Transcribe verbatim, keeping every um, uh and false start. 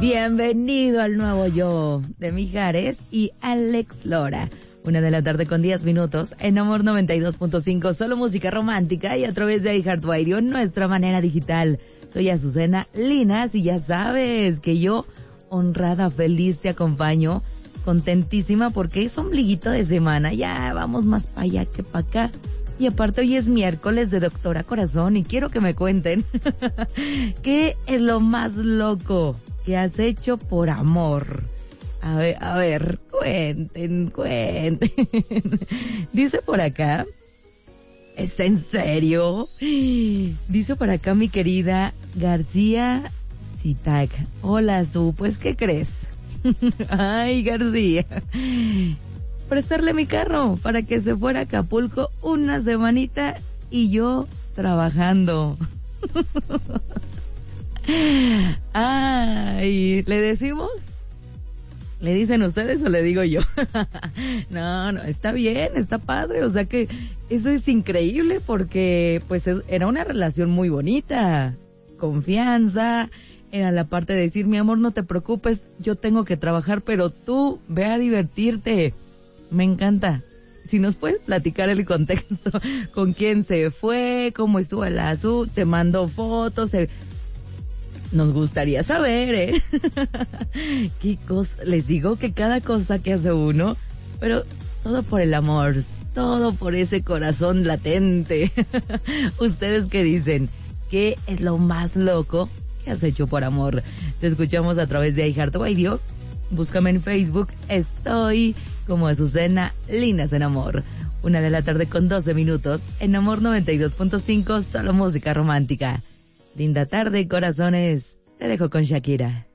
Bienvenido al nuevo yo de Mijares y Alex Lora. Una de la tarde con diez minutos en Amor noventa y dos punto cinco, solo música romántica y a través de iHeartRadio, nuestra manera digital. Soy Azucena Linas y ya sabes que yo, honrada, feliz, te acompaño, contentísima porque es ombliguito de semana, ya vamos más para allá que para acá. Y aparte hoy es miércoles de Doctora Corazón y quiero que me cuenten qué es lo más loco que has hecho por amor. A ver, a ver, cuenten, cuenten. Dice por acá, ¿es en serio? Dice por acá mi querida García Zitac. Hola, Su, pues, ¿qué crees? Ay, García. Prestarle mi carro para que se fuera a Acapulco una semanita y yo trabajando. Ay, ¿le decimos? ¿Le dicen ustedes o le digo yo? No, no, está bien, está padre, o sea que eso es increíble porque pues era una relación muy bonita, confianza, era la parte de decir, mi amor, no te preocupes, yo tengo que trabajar, pero tú ve a divertirte. Me encanta. Si nos puedes platicar el contexto, con quién se fue, cómo estuvo el azul, te mando fotos, se... nos gustaría saber, ¿eh? Qué cosa, les digo que cada cosa que hace uno, pero todo por el amor, todo por ese corazón latente. ¿Ustedes qué dicen? ¿Qué es lo más loco que has hecho por amor? Te escuchamos a través de iHeartRadio. Búscame en Facebook, estoy como Azucena Linas en Amor. Una de la tarde con doce minutos, en Amor noventa y dos punto cinco, solo música romántica. Linda tarde, corazones. Te dejo con Shakira.